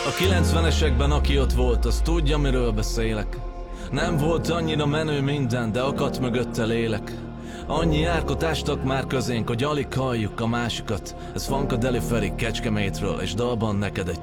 A 90-esekben aki ott volt, az tudja miről beszélek. Nem volt annyira menő minden, de akadt mögötte lélek. Annyi árkot ástak már közénk, hogy alig halljuk a másikat. Ez Funkadelic Feri Kecskemétről, és dalban neked egy